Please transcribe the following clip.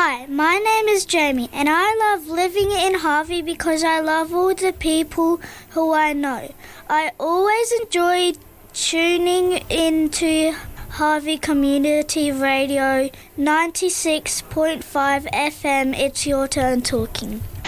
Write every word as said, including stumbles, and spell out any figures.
Hi, my name is Jamie and I love living in Harvey because I love all the people who I know. I always enjoy tuning into Harvey Community Radio ninety-six point five F M. It's your turn talking.